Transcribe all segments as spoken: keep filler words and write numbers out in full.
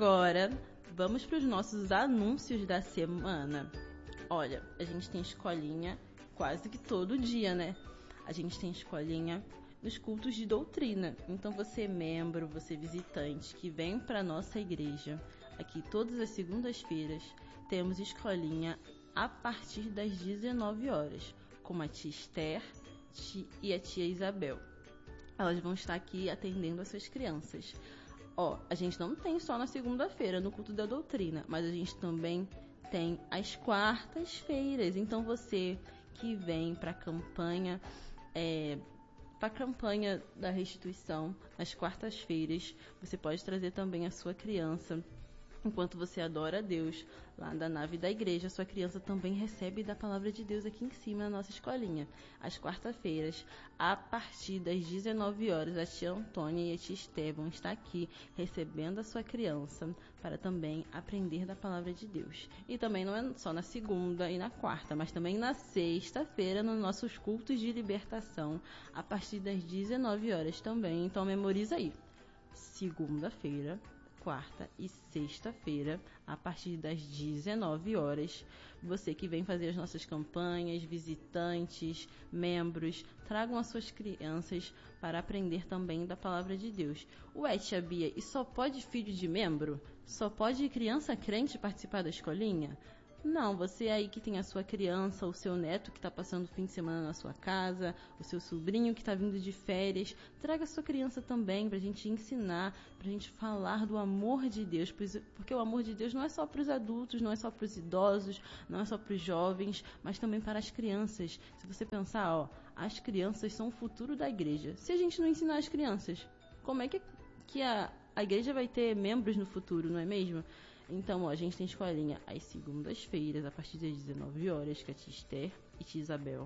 agora, vamos para os nossos anúncios da semana. Olha, a gente tem escolinha quase que todo dia, né? A gente tem escolinha nos cultos de doutrina. Então você membro, você visitante que vem para nossa igreja, aqui todas as segundas-feiras, temos escolinha a partir das dezenove horas, com a tia Esther e a tia Isabel. Elas vão estar aqui atendendo essas crianças. Ó, a gente não tem só na segunda-feira no culto da doutrina, mas a gente também tem às quartas-feiras. Então você que vem para a campanha, é, para a campanha da restituição, às quartas-feiras, você pode trazer também a sua criança. Enquanto você adora a Deus lá da nave da igreja, sua criança também recebe da palavra de Deus aqui em cima na nossa escolinha. Às quarta-feiras, a partir das dezenove horas, a tia Antônia e a tia Estevão estão aqui recebendo a sua criança para também aprender da palavra de Deus. E também não é só na segunda e na quarta, mas também na sexta-feira, nos nossos cultos de libertação, a partir das dezenove horas também. Então memoriza aí. Segunda-feira, quarta e sexta-feira, a partir das dezenove horas. Você que vem fazer as nossas campanhas, visitantes, membros, tragam as suas crianças para aprender também da palavra de Deus. Ué, tia Bia, e só pode filho de membro? Só pode criança crente participar da escolinha? Não, você aí que tem a sua criança, o seu neto que está passando o fim de semana na sua casa, o seu sobrinho que está vindo de férias, traga a sua criança também para a gente ensinar, para a gente falar do amor de Deus, porque o amor de Deus não é só para os adultos, não é só para os idosos, não é só para os jovens, mas também para as crianças. Se você pensar, ó, as crianças são o futuro da igreja. Se a gente não ensinar as crianças, como é que, que a, a igreja vai ter membros no futuro, não é mesmo? Então, ó, a gente tem escolinha às segundas-feiras, a partir das dezenove horas, com a tia Esther e tia Isabel.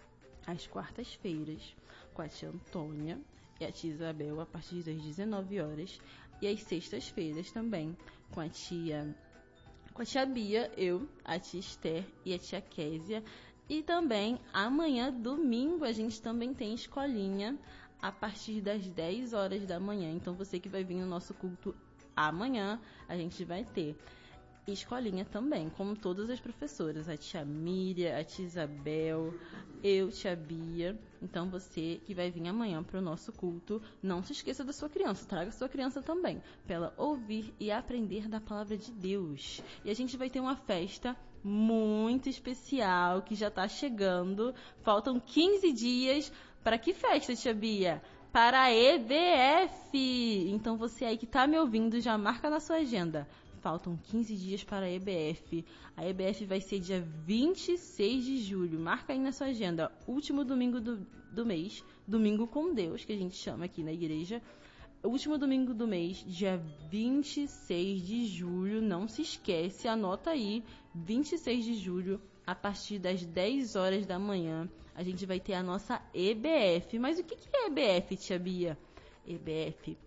Às quartas-feiras, com a tia Antônia e a tia Isabel, a partir das dezenove horas. E às sextas-feiras também, com a tia, com a tia Bia, eu, a tia Esther e a tia Késia. E também, amanhã, domingo, a gente também tem escolinha a partir das dez horas da manhã. Então, você que vai vir no nosso culto amanhã, a gente vai ter escolinha também, como todas as professoras, a tia Miriam, a tia Isabel, eu, tia Bia. Então você que vai vir amanhã para o nosso culto, não se esqueça da sua criança, traga sua criança também, para ela ouvir e aprender da palavra de Deus. E a gente vai ter uma festa muito especial que já está chegando, faltam quinze dias. Para que festa, tia Bia? Para a E B F! Então você aí que está me ouvindo, já marca na sua agenda. Faltam quinze dias para a E B F. A E B F vai ser dia vinte e seis de julho. Marca aí na sua agenda. Último domingo do, do mês. Domingo com Deus, que a gente chama aqui na igreja. Último domingo do mês, dia vinte e seis de julho. Não se esquece, anota aí. vinte e seis de julho, a partir das dez horas da manhã, a gente vai ter a nossa E B F. Mas o que é E B F, tia Bia? E B F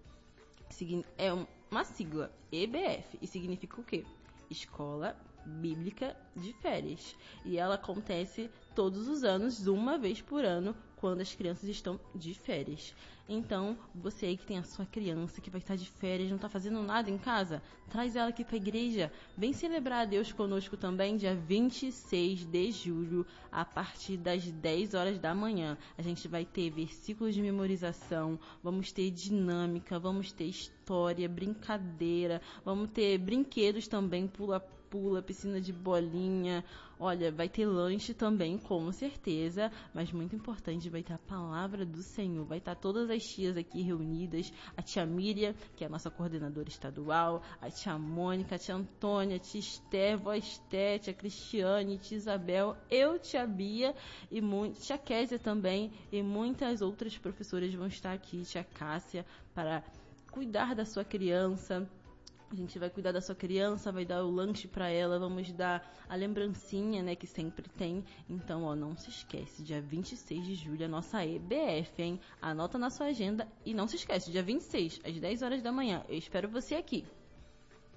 é uma sigla, E B F, e significa o quê? Escola Bíblica de Férias. E ela acontece todos os anos, uma vez por ano, quando as crianças estão de férias. Então, você aí que tem a sua criança que vai estar de férias, não está fazendo nada em casa, traz ela aqui para a igreja. Vem celebrar a Deus conosco também, dia vinte e seis de julho, a partir das dez horas da manhã. A gente vai ter versículos de memorização, vamos ter dinâmica, vamos ter história, brincadeira, vamos ter brinquedos também, pula-pula, piscina de bolinha. Olha, vai ter lanche também, com certeza, mas muito importante, vai ter a palavra do Senhor, vai estar todas as tias aqui reunidas, a tia Miriam, que é a nossa coordenadora estadual, a tia Mônica, a tia Antônia, a tia Esther, vó Esther, a tia Cristiane, a tia Isabel, eu, tia Bia, e muito, tia Késia também, e muitas outras professoras vão estar aqui, tia Cássia, para cuidar da sua criança. A gente vai cuidar da sua criança, vai dar o lanche para ela, vamos dar a lembrancinha, né, que sempre tem. Então, ó, não se esquece, dia vinte e seis de julho, a nossa E B F, hein? Anota na sua agenda e não se esquece, dia vinte e seis, às dez horas da manhã. Eu espero você aqui.